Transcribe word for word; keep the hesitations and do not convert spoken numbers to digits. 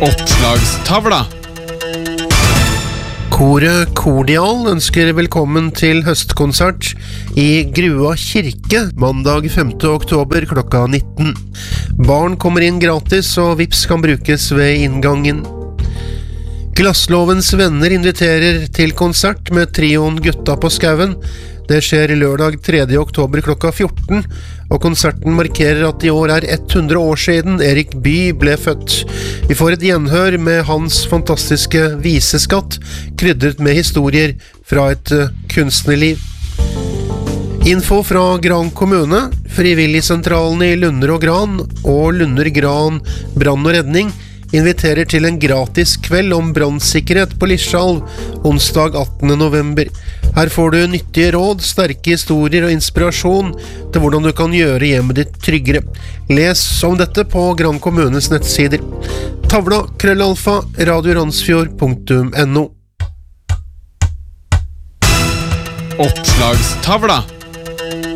Oppslagstavla. Koret Kordial ønsker velkommen til høstkonsert i Grua kirke mandag femte oktober klokka nitten. Barn kommer inn gratis og vips kan brukes ved inngangen. Glasslovens venner inviterer til konsert med trioen Gutta på Skauen. Det skjer lørdag tredje oktober klokka fjorten, og konserten markerer at i år er hundre år siden Erik Bye ble født. Vi får et gjenhør med hans fantastiske viseskatt, krydret med historier fra et uh, kunstnerliv. Info fra Gran kommune, frivilligsentralene i Lunder og Gran og Lunder Gran Brann og Redning inviterer til en gratis kveld om brannsikkerhet på Lischalv, onsdag attende november. Her får du nyttige råd, sterke historier og inspirasjon til hvordan du kan gjøre hjemmet ditt tryggere. Les om dette på Gran kommunes nettsider. Tavla, krøllalfa, radioransfjord punktum no. Oppslagstavla.